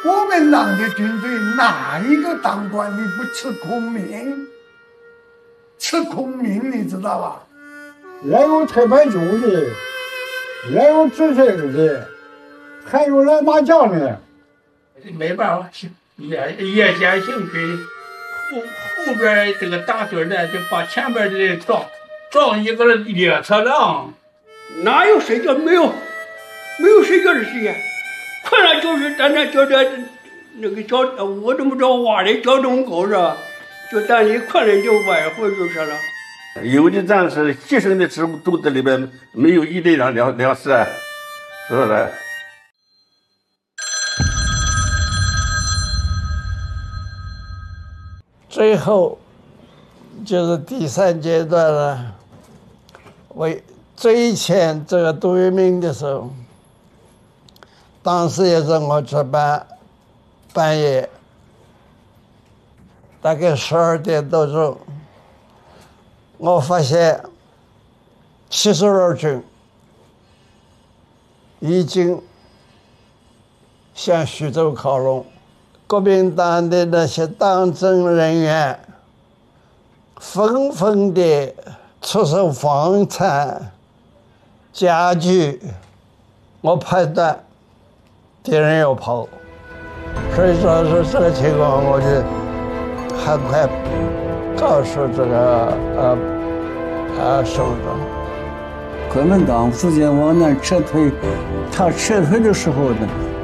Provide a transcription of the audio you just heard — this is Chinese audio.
我们党的军队哪一个当官的不吃空名？吃空名，你知道吧？ 也有特派组的，也有指挥的，还有来打仗的。 没办法，也感兴趣。后边这个大军呢，就把前边的人撞一个列车上，哪有睡觉？没有睡觉的时间。困了就是咱那就在那个我这么着挖的交通沟上，就咱一困了就歪回就是了。 有的战士牺牲的肚子里边没有一粒粮食，是不是？ 最后就是第3阶段了，为最前这个杜聿明的时候，当时也是我值班，半夜大概12点多钟，我发现72军已经向徐州靠拢。国民党的那些党政人员纷纷地出售房产、家具，我判断敌人要跑，所以说是这个情况，我就很快告诉这个首长。 国民党逐渐往南撤退，他撤退的时候呢，